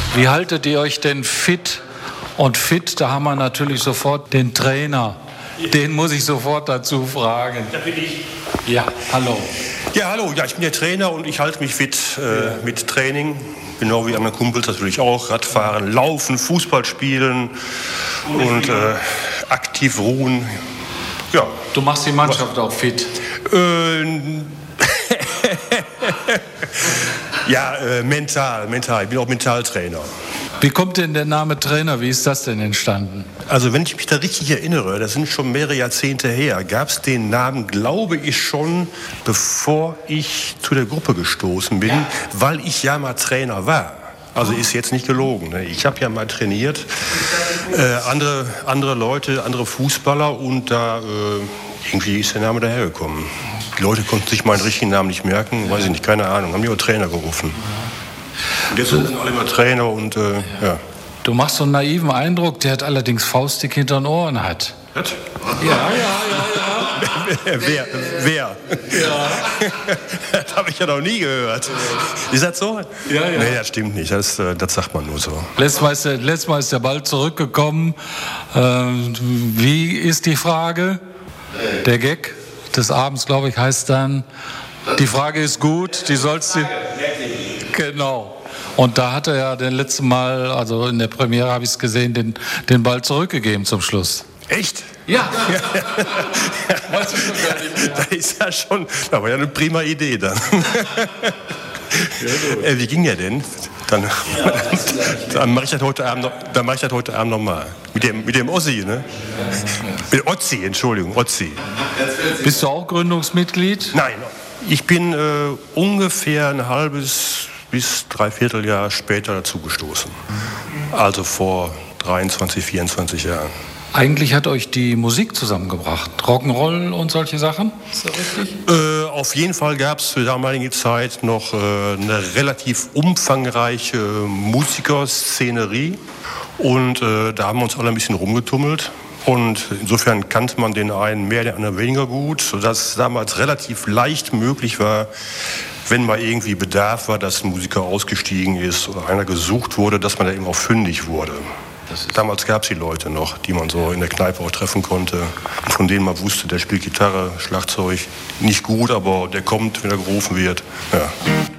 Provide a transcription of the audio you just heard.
Wie haltet ihr euch denn fit? Und fit, da haben wir natürlich sofort den Trainer. Den muss ich sofort dazu fragen. Da bin ich. Ja, hallo. Ja, hallo. Ja, ich bin der Trainer und ich halte mich fit mit Training. Genau wie andere Kumpels natürlich auch. Radfahren, Laufen, Fußball spielen und aktiv ruhen. Ja. Du machst die Mannschaft auch fit. Ja, mental. Ich bin auch Mentaltrainer. Wie kommt denn der Name Trainer? Wie ist das denn entstanden? Also wenn ich mich da richtig erinnere, das sind schon mehrere Jahrzehnte her, gab es den Namen, glaube ich, schon, bevor ich zu der Gruppe gestoßen bin, weil ich ja mal Trainer war. Also ist jetzt nicht gelogen. Ne? Ich habe ja mal trainiert, andere Leute, andere Fußballer und da irgendwie ist der Name dahergekommen. Die Leute konnten sich meinen richtigen Namen nicht merken, weiß ich nicht, keine Ahnung, haben die auch Trainer gerufen. Und jetzt sind alle immer Trainer und ja. Du machst so einen naiven Eindruck, der hat allerdings Faustdick hinter den Ohren hat. Was? Ja. Wer? Ja. Das habe ich ja noch nie gehört. Ist das so? Ja. Nee, das stimmt nicht. Das sagt man nur so. Letztes Mal ist der Ball zurückgekommen. Wie ist die Frage? Der Gag des Abends, glaube ich, heißt dann, die Frage ist gut, die sollst du... Genau. Und da hat er ja den letzten Mal, also in der Premiere habe ich es gesehen, den Ball zurückgegeben zum Schluss. Echt? Ja. Weißt du schon gar nicht mehr. Das ist ja schon, das war ja eine prima Idee dann. Wie ging der denn? Dann mache ich das heute Abend nochmal. Mit dem Ossi, ne? Mit Ozzi, Entschuldigung, Ozzi. Bist du auch Gründungsmitglied? Nein, ich bin ungefähr ein halbes bis dreiviertel Jahr später dazugestoßen. Also vor 23, 24 Jahren. Eigentlich hat euch die Musik zusammengebracht. Rock'n'Roll und solche Sachen? Ist das richtig? Auf jeden Fall gab es zur damaligen Zeit noch eine relativ umfangreiche Musikerszenerie. Und da haben wir uns alle ein bisschen rumgetummelt. Und insofern kannte man den einen mehr, den anderen weniger gut, sodass es damals relativ leicht möglich war, wenn mal irgendwie Bedarf war, dass ein Musiker ausgestiegen ist oder einer gesucht wurde, dass man da eben auch fündig wurde. Damals gab es die Leute noch, die man so in der Kneipe auch treffen konnte, von denen man wusste, der spielt Gitarre, Schlagzeug, nicht gut, aber der kommt, wenn er gerufen wird. Ja.